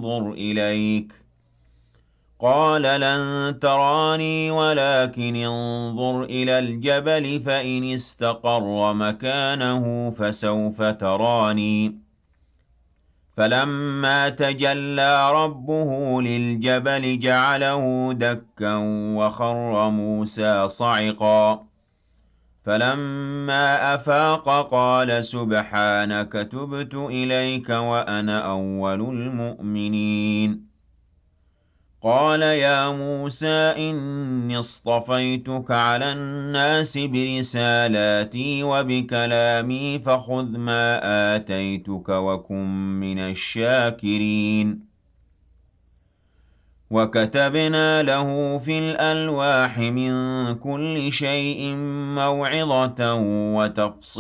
انظُرْ إِلَيْكَ ۚ قَالَ لَن تَرَانِي وَلَٰكِنِ انظُرْ إِلَى الْجَبَلِ فَإِنِ اسْتَقَرَّ مَكَانَهُ فَسَوْفَ تَرَانِي ۚ فَلَمَّا تَجَلَّىٰ رَبُّهُ لِلْجَبَلِ جَعَلَهُ دَكًّا وَخَرَّ مُوسَىٰ صَعِقًا. فَلَمَّا أَفَاقَ قَالَ سُبْحَانَكَ تُبْتُ إِلَيْكَ وَأَنَا أَوَّلُ الْمُؤْمِنِينَ. قَالَ يَا مُوسَىٰ إِنِّي اصْطَفَيْتُكَ عَلَى النَّاسِ بِرِسَالَاتِي وَبِكَلَامِي فَخُذْ مَا آتَيْتُكَ وَكُن مِّنَ الشَّاكِرِينَ. وَكَتَبْنَا لَهُ فِي الْأَلْوَاحِ مِن كُلِّ شَيْءٍ مَّوْعِظَةً